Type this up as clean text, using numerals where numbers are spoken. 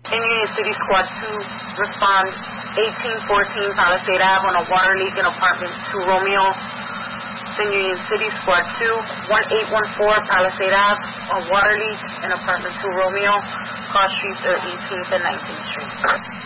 In Union City Squad 2, respond 1814 Palisade Ave on a water leak in apartment 2 Romeo. In Union City Squad 2, 1814 Palisade Ave, a water leak in apartment 2 Romeo, cross streets are 18th and 19th Street.